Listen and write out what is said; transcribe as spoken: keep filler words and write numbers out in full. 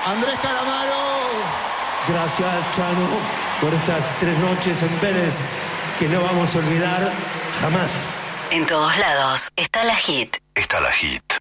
Andrés Calamaro. Gracias, Chano, por estas tres noches en Vélez que no vamos a olvidar jamás. En todos lados está la hit. Está la hit.